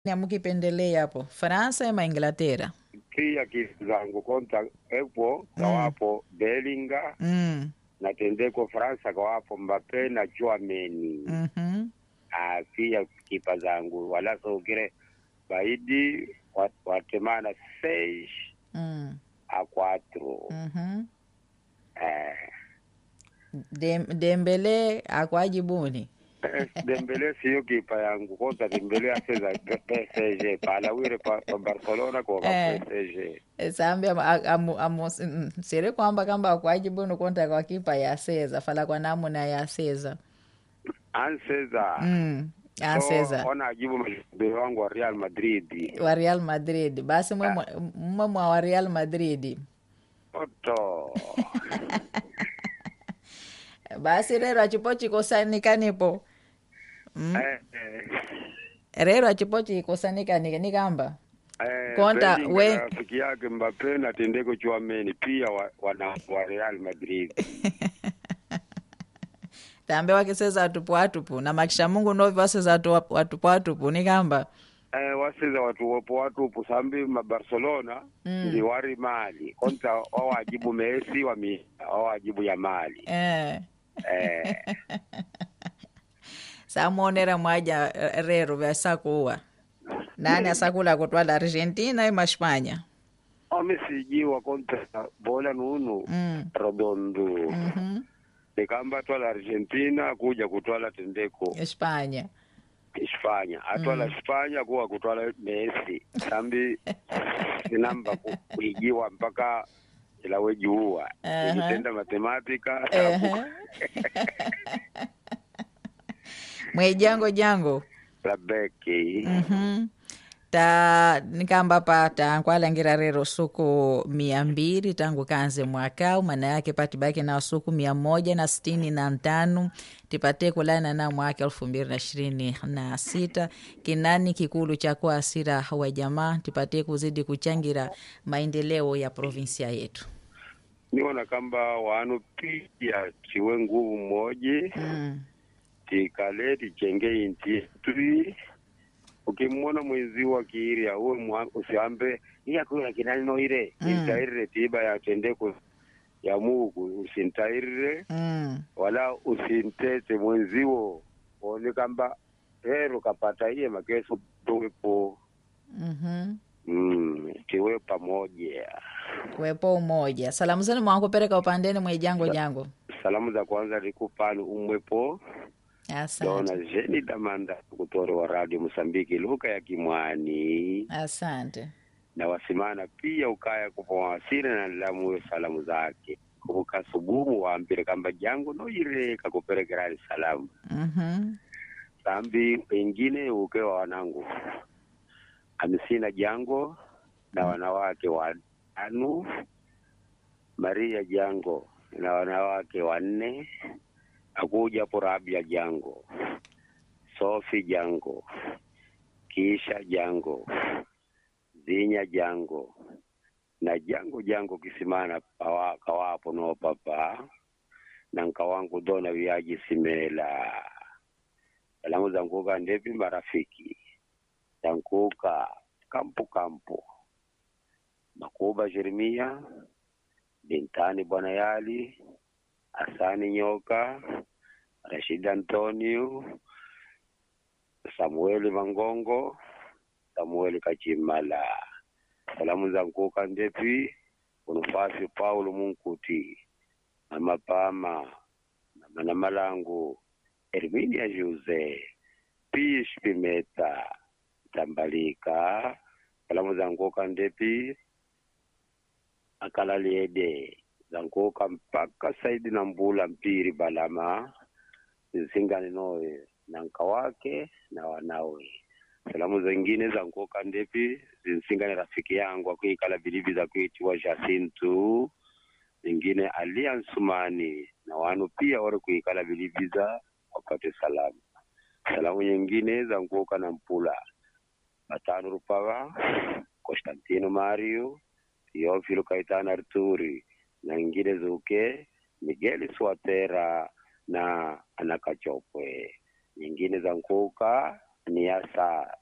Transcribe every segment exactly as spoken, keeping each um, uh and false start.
ni amukipendelea hapo Faransa ama Inglaterra? Pia kitu zangu konta epo kawapo Bellinga Mm. na tendeko Faransa kawapo Mbappe na Chouameni. Mhm. Ah, pia kipa zangu wala sogere baidi wat, watemana seis Mm. a quatro. Mhm. Eh, Dem, Dembele akwajibuni. eh, Dembele siyo kipa yangu konta Dembele aseza P S G pala wire pa, pa Barcelona kwa Eh. P S G. Sambi amu, amu, amu mm, siri kwamba kamba akwajibuni konta kwa kipa ya Seza fala kwa namuna ya Seza. Anseza. Mm. So Anseza ona ajibu mashabiki wangu wa Real Madrid. wa Real Madrid basi mwe mwe mwa wa Real Madrid Oto. basi rero achipochi kosanikanipo mm? Eh, eh, rero achipochi ikosanikanika nikamba eh, konta Bellingham we rafiki yake Mbappe na tendeko Chouameni pia wa, wana wa Real Madrid. tambe wakiseza atupu atupu na makisha Mungu novi waseza atu- atupu atupu nikamba Eh, wasiza watu wapo watu pusambi ma Barcelona Mm. ndi wari mali. Konta wao wajibu Messi wa mi wao wajibu ya mali. eh. Eh, samuonera mwaja eh, rero vyasakuwa nani asakula kutwala Argentina ima Espanya. wamesijiwa konta bola nunu Mm. Redondo. Mhm. Nikamba twala Argentina kuja kutwala tendeko Espanya Espanya atwala Mm. Espanya kuwa kutwala Messi sambi sinamba ku- kuigiwa mpaka ilawe juua Aha. nikitenda matematika Ehe. mwejango jango la beki Mhm. ta nikamba pata nkwalangira rero suku mia mbili tangu kanze mwakau maana yake patibaki na suku mia moja na sitini na ntano tipate kulana na mwaka elfu mbili na ishirini na sita kinani kikulu cha kuasira wa jamaa tipate kuzidi kuchangira maendeleo ya provinsia yetu. niona kamba wanu pia chiwe nguvu moja Mm. tikale tichenge inti yetu. Ukimwona mwezi wa kiiria uwe mwa- usiambe iya kuya kinali noire Mm. intairire tiba ya tendeko ya Mungu usintairire Mm. wala usintete mwenziwo one kamba hero kapata iye makeso tuwepo Mhm. mm, tiwe pamoja. Kuwepo umoja. Salamu zenu mwangu pereka upandeni mwejango jango. Salamu za kwanza likupani umwepo dona Asante. jeni damanda kutore wa radio Mosambiki luka ya kimwani Asante. na wasimana pia ukaya kupawasiri na lamu salamu zake kuka subumu waambire kamba jangu noire kakuperekerani salamu Mhm. sambi wengine ukewa wanangu Amisina Jango na wanawake watano, Maria Jango na wanawake wanne, akuja Porabia Jango, Sofi Jango, Kisha Jango, Zinya Jango na Jango Jango kisimana pawa kawapo no papa na nkawangu dona viaji simela. Salamu zangu kandepi marafiki Tankuka kampu kampu Makuba Jeremia Bintani Bwana Yali Asani Nyoka Rashid Antonio Samueli Mangongo Samueli Kachimala. Salamu za nkuka ndepi Unufasi Paulo Munkuti na Mapama na Manamalangu Herminia Jose Pish Pimeta Tambalika. Salamu za nkoka ndepi Akalaliede za nkoka mpaka Saidi na Mbula Mpiri Balama Zingani noe na nkawake na wanawe. Salamu zingine za nkoka ndepi zinsingani rafiki yangu akuikala bilibi za kuiti wa Jacintu zingine Alia Sumani na wanu pia wale kuikala bilibi za wapate salamu. Salamu nyingine za nkoka na Mpula Matano Rupaga, Constantino Mario, Teofilo Kaitana Arturi, na ingine zuke, Miguel Swatera na Anakachopwe. Nyingine za nkuka ni Asa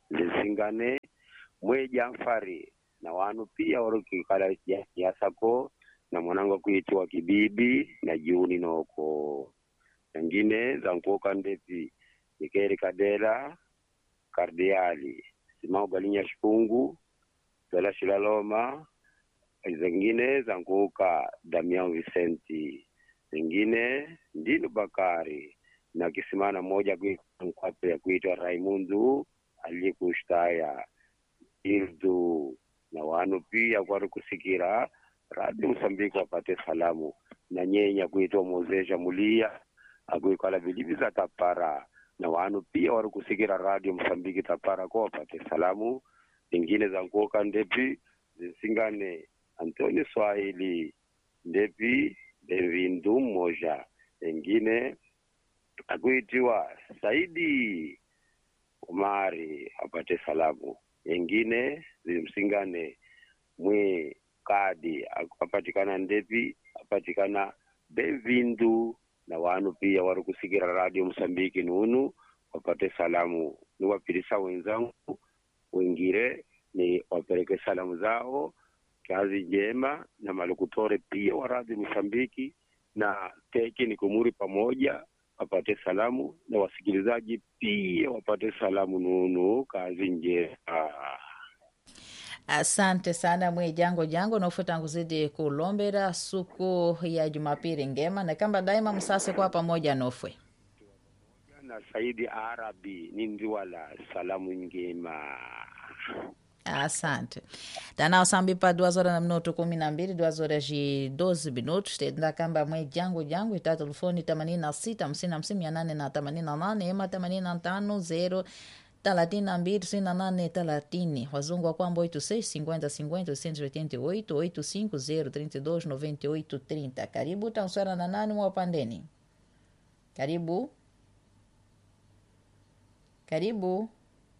zisingane mwe Jamfari na wanu pia warukikala yasako na mwanangu kuitiwa Kibibi na Juni noko nyingine za nkoka ndepi Mikeri Kadela Kardiali Simao Galinya Shipungu Zola Shilaloma zingine za nkoka Damian Vicenti zingine Ndinu Bakari na kisimana moja kwa kuitwa Raimundu aliyekushtaya Ildu na wanu pia kwa kusikira Radio Msambiki wapate salamu na nyenya kuitwa Mozesha Mulia akuikala bilibi za Tapara na wanu pia waru kusikira Radio Msambiki Tapara kwa wapate salamu ingine za nkoka ndepi zisingane Antoni Swahili ndepi Bevindu moja ingine akuitiwa Saidi Umari apate salamu ingine zimsingane mwe Kadi apatikana ndepi apatikana Bevindu na wanu pia waru kusikira Radio Msambiki nunu wapate salamu ni wapirisa wenzangu wengire ni wapeleke salamu zao kazi jema na malukutore pia wa Radio Msambiki na teki ni kumuri pamoja wapate salamu na wasikilizaji pia wapate salamu nunu kazi njema. Asante sana mwe jango jango nofuta nguzidi kulombera suku ya Jumapili ngema na kamba daima msase kwa pamoja nofwe na Saidi Arabi nindi wala salamu ngema. Asante. Tana usambi pa duas horas na minuto kumi na mbili, duas horas e doze minutos. Tenda kamba mwe jango jango ita telefoni themanini na sita hamsini hamsini mia nane na themanini na nane ema themanini na tano zero thelathini na mbili tisini na nane thelathini. Wazungu wa kwamba oitenta e seis cinquenta cinquenta oitocentos e oitenta e oito oitenta e cinco zero trinta e dois noventa e oito trinta. Karibu tanswara na nani mwa pandeni. Karibu. Karibu.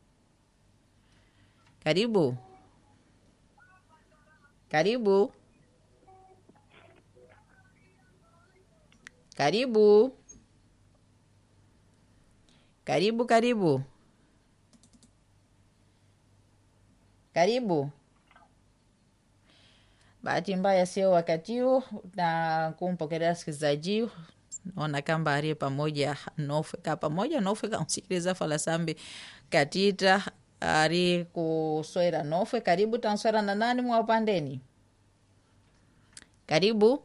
Karibu. Karibu. Karibu. Karibu karibu. Karibu. Bahati mbaya sio wakati huu na kumpokelea sikilizaji. Naona kamba arie pamoja nofeka pamoja nofeka msikiliza falasambi katita ari kusoera nofwe. Karibu tanswara na nani mwa upandeni. Karibu.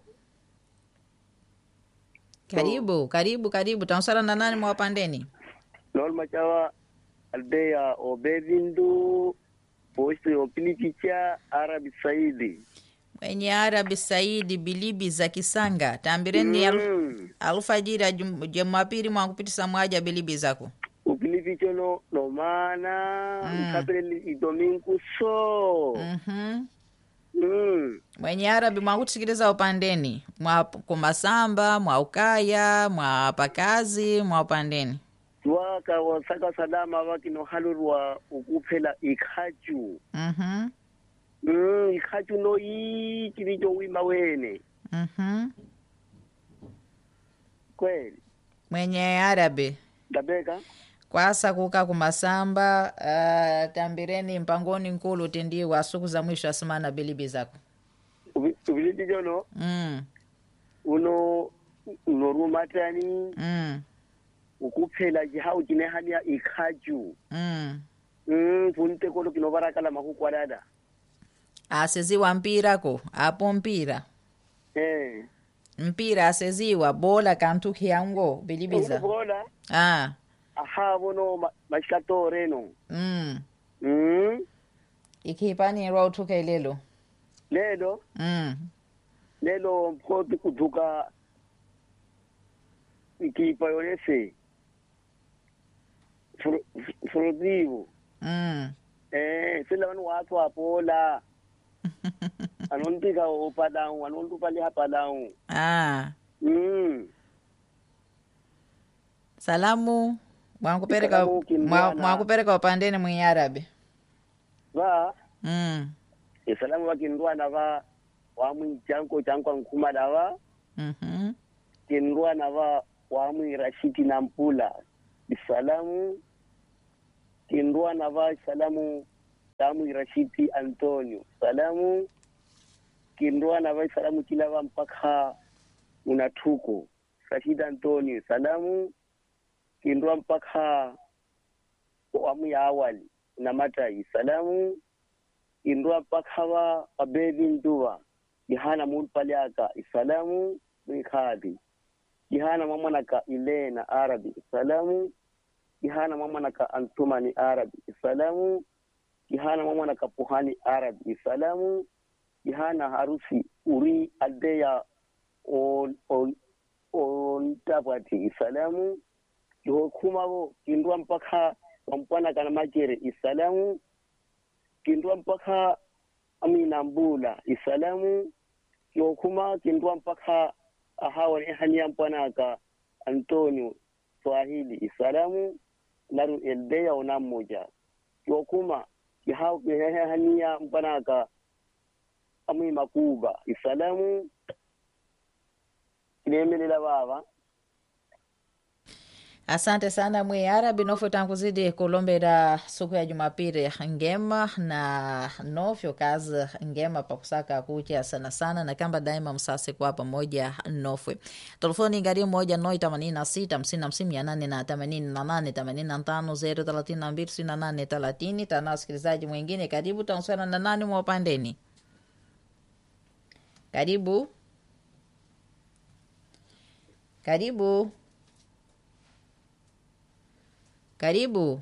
Karibu, karibu, karibu. Tanswara na nani mwa upandeni. Norma chawa albeya obevindu posto opilipicha Arabi Saidi. Mwenye Arabi Saidi bilibi za Kisanga. Tambireni mm. alfajira Jumapili mwa kupitisa mwaja bilibi zako. Upilipicho no, no mana mm. kapele idomingu so. Mhm. Mm. Mwenye Arabi mwa kutikiliza upandeni. Mwa kumasamba, mwa ukaya, mwa pakazi, mwa upandeni. Waka wasaka salama waki no halurwa ukupela ikaju. Mhm. Mm, ikaju no ii kilijo wima wene. Mhm. Kweli. Mwenye Arabi. Dabeka. Kwasa kuka kumasamba, uh, tambireni mpangoni nkulu tindiwa suku za mwisho asimana bilibi zako. Ubilipi jono? Mm. Uno, uno rumatani. Mm. Ukupela jihau jinehani ya ikaju. Mm. Mm, funite kolo kinobara kala makuku wadada. Aseziwa mpira ko, hapo mpira. Eh. Mpira aseziwa, bola kantuki yango, bilibiza. Bola? Ah. Aha, bono ma, mashikato reno. Mm. Mm. Ikipani rwa utuke lelo. Lelo? Mm. Lelo mkoti kutuka ikipa yonese. Frudivu. Mm. Eh, sila wanu watu wapola. Anontika opadao, anontupa liha padao. Ah. Mm. Salamu. Mwakupereka mwakupereka upandeni mwenye Arabi. Va. Mm. E salamu wakindua na va wamu chanko chanko nkuma dawa. Mhm. Kindua na va wamu Rashidi na Mpula. Bisalamu kindwa na vai salamu tamu Rashidi Antonio salamu kindwa na vai salamu kilava mpaka unatuko Rashidi Antonio salamu kindwa mpaka awamu ya awali na matai salamu kindwa mpaka wa abebi nduwa Gihana mulpaliaka salamu mikadi Gihana mamanaka Ilena Arabi salamu Gihana mamanaka Antumani Arabi salamu Gihana mamanaka Puhani Arabi salamu Gihana harusi Uri Aldeya on on on tabati salamu Yohukuma wo kindwa mpaka wampana kana majere salamu kindwa mpaka Amina Mbula isalamu Yohukuma kindwa mpaka ahawa ni hania mpanaka Antonio Swahili isalamu naru eldeya ona mmoja Yohukuma kihawa hania mpanaka Ami Makuba isalamu Kinemelela baba. Asante sana mwe Arabi nofyo tankuzidi kulombera siku ya Jumapili ngema na nofyo kazi ngema pakusaka kucha sana sana na kamba daima msase kwa pamoja nofwe. Telefoni ngari moja noi themanini na sita hamsini na hamsini mia nane na themanini na nane themanini na tano zero thelathini na mbili sitini na nane thelathini. Tana wasikilizaji mwingine karibu tanswera na nani mwa upandeni. Karibu. Karibu. Karibu.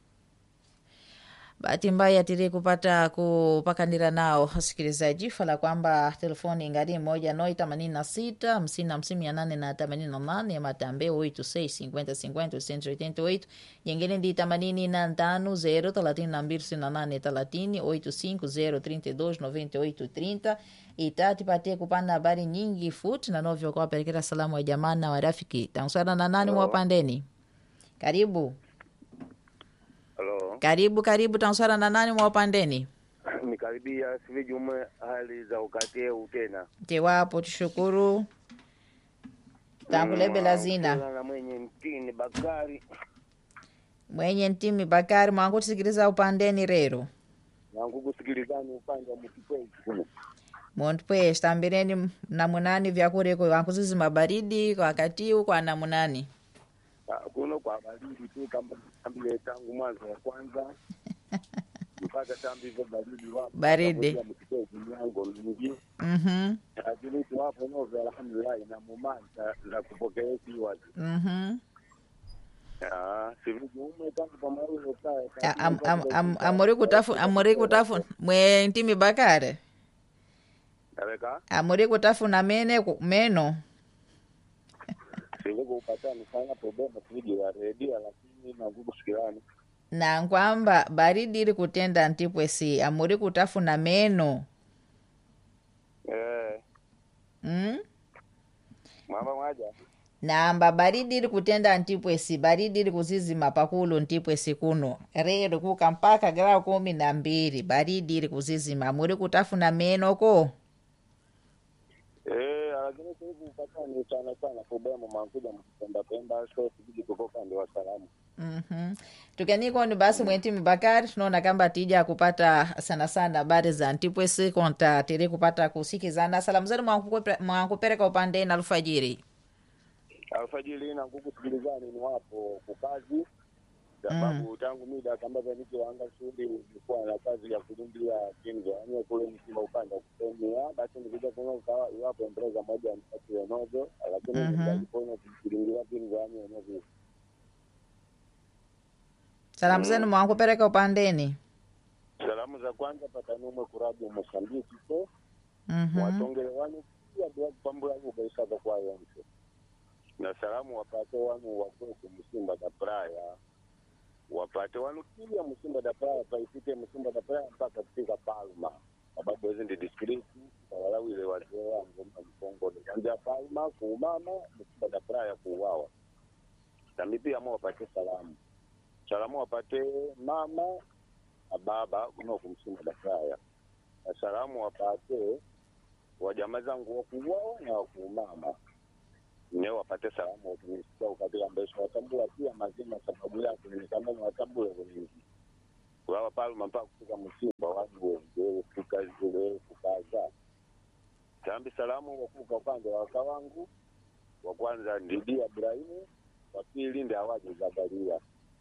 Bahati mbaya tiri kupata kupakanira nao wasikilizaji fala kwamba telefoni ngari moja noi themanini na sita hamsini na hamsini mia nane na themanini na nane matambe oito seis cinquenta cinquenta cento e oitenta e oito nyingine ndi themanini na tano zero thelathini na mbili sitini na nane thelathini oito cinco zero trinta e dois noventa e oito trinta itati pate kupanda habari nyingi futi na novyo kwa pelekera salamu wa jamaa na warafiki tanswara na nani mwapandeni. Karibu. Hello. Karibu karibu tanswara na nani mwa upandeni. Mikaribia sivijume hali za ukate utena. Tewapo tushukuru. Tangulebe lazina. Na mwenye mtini Bakari. Mwenye mtimi Bakari mwangu tusikiliza upandeni rero. Mwangu kusikilizani upande wa mtipwezi kuno. Montpwe stambireni namunani vyakure kwa wankuzizi mabaridi kwa wakati kwa namunani. Kuno kwa baridi tu kama tambile tangu mwanzo wa kwanza mpaka tambi hivyo baridi wapo baridi mlango mwingi mhm lakini tu hapo no alhamdulillah na mumanta za kupokea hizi watu mhm ah sivyo ume tangu kwa maruno kaya am am am amori kutafu amori kutafu mwe ntimi Bakare Naweka amori kutafu na mene meno sivyo kupata ni sana problema tuje ya redio lakini na nguvu sikilani na kwamba baridi ili kutenda ntipwe si amuri kutafuna meno eh mm? mama mwaja namba baridi ili kutenda ntipwe si baridi ili kuzizima pakulu ntipwe si kuno rero kuka mpaka grau kumi na mbili baridi ili kuzizima amuri kutafuna meno ko eh lakini sasa kupata ni sana sana problema mankuja mkipenda penda so siji kukoka ndio wasalamu. Mhm. Tukaniko ni basi mwentimi Bakari tunaona kamba tija kupata sana sana habari za ntipwesi konta tiri kupata kusikizana salamu zenu mwankupeleka upande na alfajiri. Alfajiri na nguvu sikilizani ni wapo kukazi sababu mm. tangu mida kama niki waanga shughuli ilikuwa na kazi ya kulindia kinga yani kule msima upande kutemea basi nikija kuona kawa iwapo empresa moja mtatu ya nozo lakini mm-hmm. nilikuwa kulindia kinga yani enyewe. Salamu zenu mwankupeleka upandeni. Salamu za kwanza patanume kurabu Mosambiki ko mhm watongele wanu pia ndio pambula huko isaka kwa yonse na salamu wapate wanu wako Msimba da Praia wapate wanu pia Msimba da Praia paifike Msimba da Praia mpaka kufika Palma sababu hizo ndi district walau ile wazee wangu mkongo ndio Palma kuumama Msimba da Praia kuuawa na pia mwa wapate salamu salamu wapate mama na baba kuno kumsimba da Praia na salamu wapate wajamaa zangu wakuuawa na wakuumama ndio wapate salamu watumisikia katika mbesho watambua pia mazima sababu yake ni kama watambue wengi Wao pale mpaka kufika msimba watu wao kukazi kukaza. Tambi salamu kwa kuka upande wa kawangu. Wa kwanza Ndidi Ibrahimu, wa pili ndi Awaji Zakaria.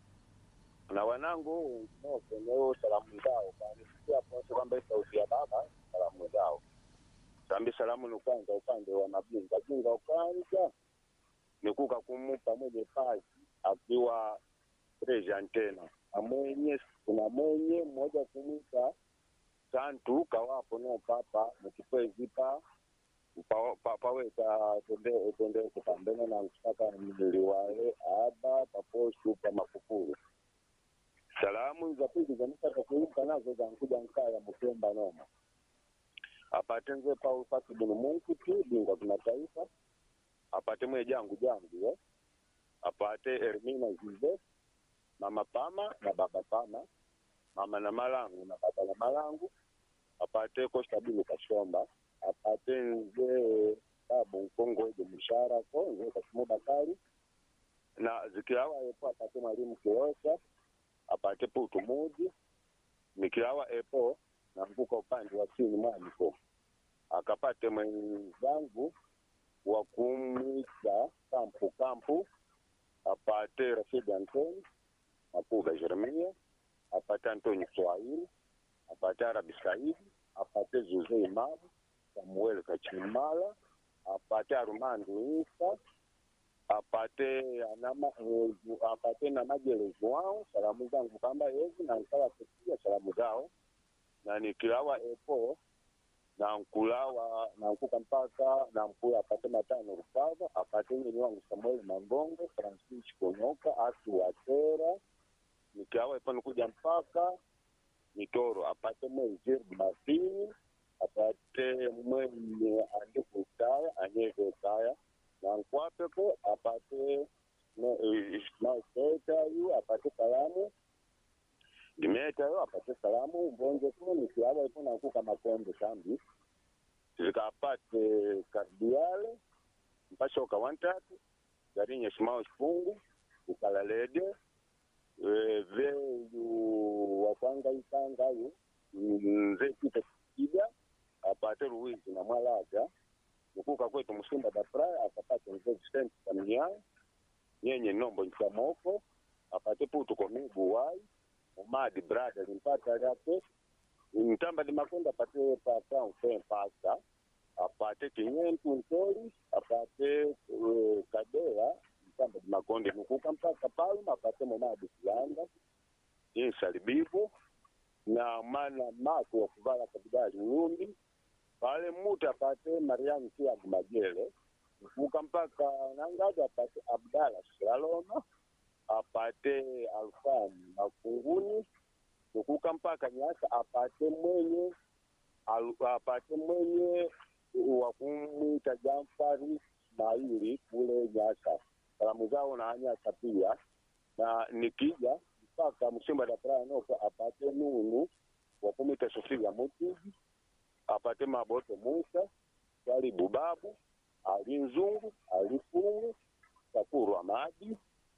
Na wanangu no leo salamu zao bali sio hapo kwamba sauti ya baba salamu zao. Tambi salamu ni kwanza upande wa mabinga. Binga kwanza ni kuka kumupa mmoja pazi akiwa president tena. Amwenye kuna mwenye mmoja kumupa santu kawapo no papa mkipezi pa pa pa paweka tende tende kupambana na msaka mliwae aba papo shupa makufuru. Salamu za pili za msaka kuimpa nazo za kuja nkaya mkemba noma. Apatenze pa ufasi bunu mungu tu binga kuna taifa. Apate mwe jangu jangu eh. Apate Ermina Zize, mama Pama na baba Pama, mama na Malangu na baba na Malangu. Apate Costa Bilu Kashomba, apate nze babu Kongo ede mshara ko nze Kasimu Bakari. Na zikiawa epo apate Mwalimu Kiosha, apate Putu Mudi. Nikiawa epo na mbuka upande wa chini mwaniko. Akapate mwenzangu wa kumwita kampu kampu. Apate Rashid Antoni, Mapuga Jeremia, apate Antoni Swahili, apate Arabi Saidi, apate Zuze Imamu, Samuel Kachimala, apate Armando Isa, apate anama uh, apate na majele wao salamu zangu kamba hizi na nikawa kusikia salamu zao na nikilawa epo na nkulawa na nkuka mpaka na mkula apate matano rupava apate ngeni wangu Samuel Mangongo Francis Konyoka Atu Watera nikilawa epo nikuja mpaka Mitoro apate mwenye Martini apate mwenye Andiku Kaya Anyego Kaya na nkwape ko apate Ismail Seta yu apate salamu Dimeta yu apate salamu mbonje kuno nikilawa epo na nkuka makondo sambi zikapate Kardiale mpashoka wantatu Garinya Shimao Shifungu ukalalede e, veyu wakwanga isanga yu nze kita kida apate Ruizi na Mwalaga nukuka kwetu Musimba da Praia akapate nze Vicente Kamiai nyenye nombo Nchamoko apate Putu Komigu Wai Umadi Brother mpata yake Mtamba di Makonda apate pata ufe pasta apate Kinyentu Ntori apate uh, Kadea Mtamba di Makonda nukuka mpaka Palma apate Momadi Silanga Insa Libibo na mana matu wa kuvala kabidali Ngumbi pale muta apate Mariamu Tia Gumagele nukuka mpaka Nangada apate Abdala Shaloma apate Alfani Makunguni nukuka mpaka Nyasa apate mwenye al, apate mwenye wa kumwita Jamfari Maili kule Nyasa salamu zao na Nyasa pia na nikija mpaka Musimba da Praia noko apate Nunu wa kumwita Sofia Mutiji apate Maboto Musa Kali Bubabu Alinzungu Alifungu Sakuru Amadi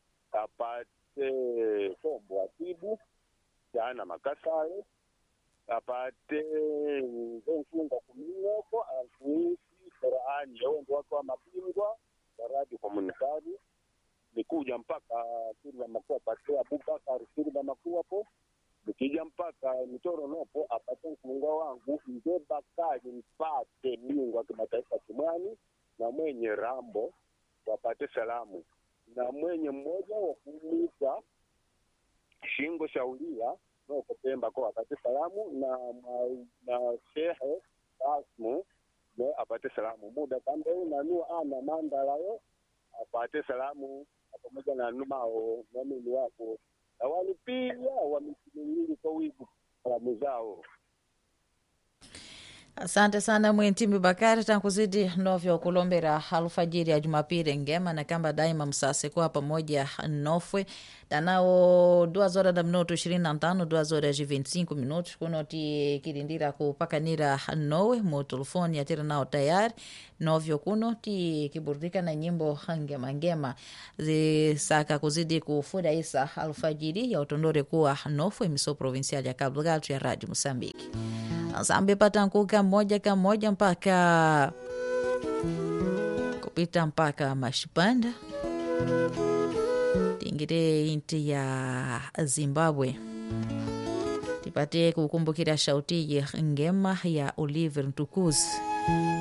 apate Kombo Atibu Jana Makasale apate nzenfunga kumioko alfuisi Qur'ani yao ndo watu wa mabingwa baradi komunikari nikuja mpaka kila makua apate Abubakar Silva makua hapo nikija mpaka Mitoro nopo apate mfunga wangu Nze Bakari mpate bingwa kimataifa Kimwani na mwenye Rambo wapate salamu na mwenye mmoja wa kumita Shingo Shaulia no kupemba kwa apate salamu na na Shehe Asmu no apate salamu muda kambe na nu ana mandala yo apate salamu pamoja na numao mimi wako awali pia wamitimili kwa wigu salamu zao. Asante sana Mwentimi Bakari tankuzidi novyo kulombera alfajiri ya Jumapili ngema na kamba daima msase kwa pamoja nofwe tanao duas horas da minuto ishirini na tano duas horas e vinte e cinco minutos kuno ti kirindira kupakanira nowe mo telefoni atira nao tayari novyo kuno ti kiburudika na nyimbo ngema ngema zisaka kuzidi kufuda isa alfajiri ya utondore kuwa nofwe miso provincial ya Cabo Delgado ya Radio Moçambique. Sambe patankuka moja ka moja mpaka kupita mpaka Mashipanda tingire inti ya Zimbabwe tipate kukumbukira shauti ya ngema ya Oliver Ntukuzi